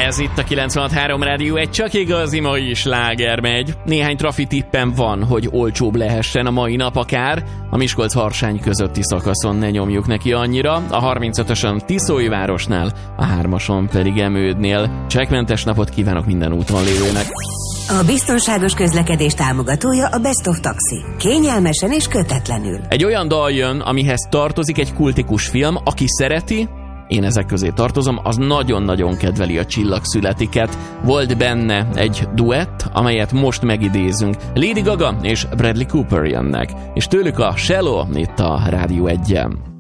Ez itt a 96.3 Rádió, egy csak igazi mai sláger megy. Néhány trafi tippem van, hogy olcsóbb lehessen a mai nap akár. A Miskolc-Harsány közötti szakaszon ne nyomjuk neki annyira, a 35-ösön Tiszólyvárosnál, a 3-ason pedig Emődnél. Csekkmentes napot kívánok minden úton lévőnek. A biztonságos közlekedés támogatója a Best of Taxi. Kényelmesen és kötetlenül. Egy olyan dal jön, amihez tartozik egy kultikus film, aki szereti, én ezek közé tartozom, az nagyon-nagyon kedveli a Csillagszületiket. Volt benne egy duett, amelyet most megidézünk. Lady Gaga és Bradley Cooper jönnek, és tőlük a Shallow itt a Rádió 1-en.